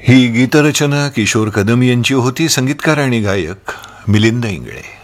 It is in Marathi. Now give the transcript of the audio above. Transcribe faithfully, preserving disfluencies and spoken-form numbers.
ही गीतरचना किशोर कदम यांची होती. संगीतकार आणि गायक मिलिंद इंगळे.